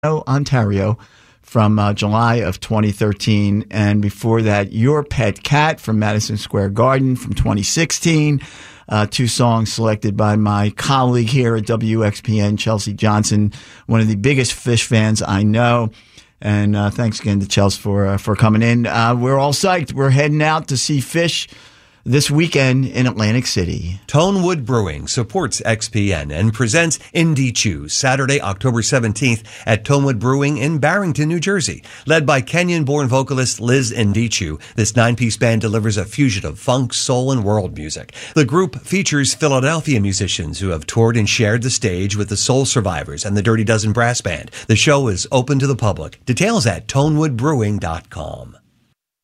Ontario from July of 2013. And before that, Your Pet Cat from Madison Square Garden from 2016. Two songs selected by my colleague here at WXPN, Chelsea Johnson, one of the biggest Phish fans I know. And thanks again to Chelsea for coming in. We're all psyched. We're heading out to see Phish this weekend in Atlantic City. Tonewood Brewing supports XPN and presents Indie Chew Saturday, October 17th at Tonewood Brewing in Barrington, New Jersey. Led by Kenyan-born vocalist Liz Ndichu, this 9-piece band delivers a fusion of funk, soul, and world music. The group features Philadelphia musicians who have toured and shared the stage with the Soul Survivors and the Dirty Dozen Brass Band. The show is open to the public. Details at tonewoodbrewing.com.